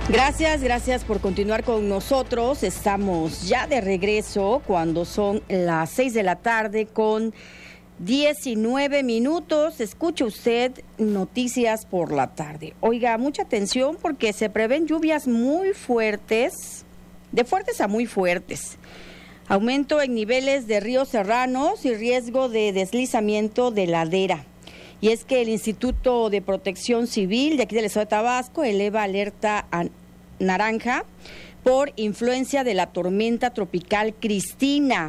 Gracias por continuar con nosotros. Estamos ya de regreso cuando son las 6 de la tarde con 19 minutos. Escuche usted Noticias por la Tarde. Oiga, mucha atención porque se prevén lluvias muy fuertes, de fuertes a muy fuertes. Aumento en niveles de ríos serranos y riesgo de deslizamiento de ladera. Y es que el Instituto de Protección Civil de aquí del estado de Tabasco eleva alerta a naranja por influencia de la tormenta tropical Cristina.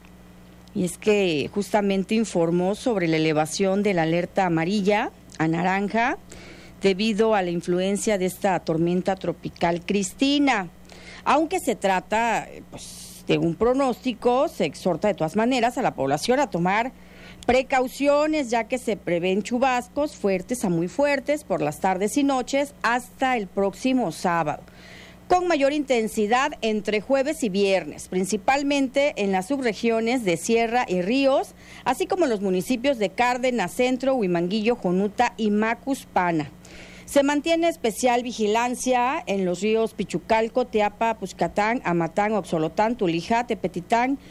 Y es que justamente informó sobre la elevación de la alerta amarilla a naranja debido a la influencia de esta tormenta tropical Cristina. Aunque se trata de un pronóstico, se exhorta de todas maneras a la población a tomar precauciones, ya que se prevén chubascos fuertes a muy fuertes por las tardes y noches hasta el próximo sábado, con mayor intensidad entre jueves y viernes, principalmente en las subregiones de Sierra y Ríos, así como en los municipios de Cárdenas Centro, Huimanguillo, Jonuta y Macuspana. Se mantiene especial vigilancia en los ríos Pichucalco, Teapa, Puscatán, Amatán, Oxolotán, Tulijá, Tepetitán,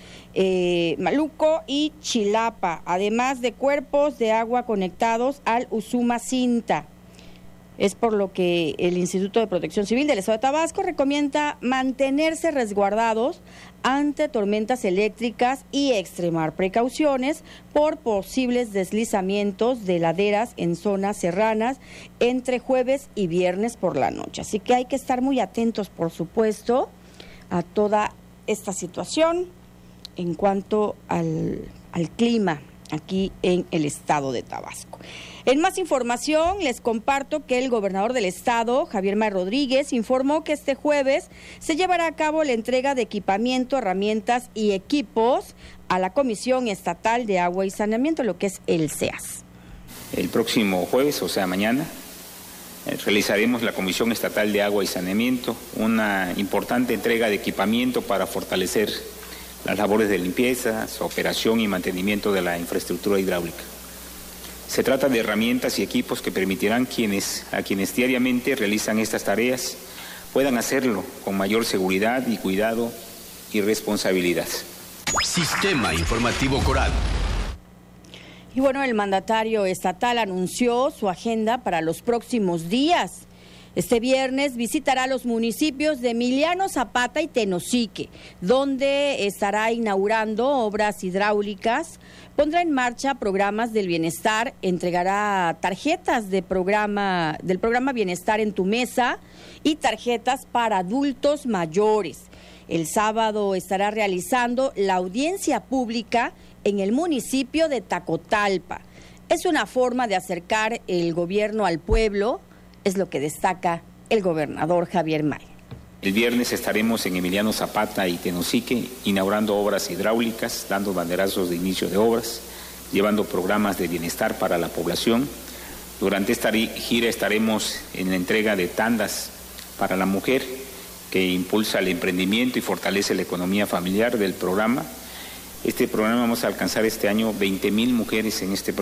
Maluco y Chilapa, además de cuerpos de agua conectados al Usumacinta. Es por lo que el Instituto de Protección Civil del estado de Tabasco recomienda mantenerse resguardados ante tormentas eléctricas y extremar precauciones por posibles deslizamientos de laderas en zonas serranas entre jueves y viernes por la noche. Así que hay que estar muy atentos, por supuesto, a toda esta situación en cuanto al clima aquí en el estado de Tabasco. En más información, les comparto que el gobernador del estado, Javier May Rodríguez, informó que este jueves se llevará a cabo la entrega de equipamiento, herramientas y equipos a la Comisión Estatal de Agua y Saneamiento, lo que es el CEAS. El próximo jueves, o sea mañana, realizaremos la Comisión Estatal de Agua y Saneamiento, una importante entrega de equipamiento para fortalecer las labores de limpieza, su operación y mantenimiento de la infraestructura hidráulica. Se trata de herramientas y equipos que permitirán a quienes diariamente realizan estas tareas puedan hacerlo con mayor seguridad y cuidado y responsabilidad. Sistema Informativo Coral. Y bueno, el mandatario estatal anunció su agenda para los próximos días. Este viernes visitará los municipios de Emiliano Zapata y Tenosique, donde estará inaugurando obras hidráulicas, pondrá en marcha programas del bienestar, entregará tarjetas del programa Bienestar en tu Mesa y tarjetas para adultos mayores. El sábado estará realizando la audiencia pública en el municipio de Tacotalpa. Es una forma de acercar el gobierno al pueblo, es lo que destaca el gobernador Javier May. El viernes estaremos en Emiliano Zapata y Tenosique inaugurando obras hidráulicas, dando banderazos de inicio de obras, llevando programas de bienestar para la población. Durante esta gira estaremos en la entrega de tandas para la mujer, que impulsa el emprendimiento y fortalece la economía familiar del programa. Este programa vamos a alcanzar este año 20,000 mujeres en este programa.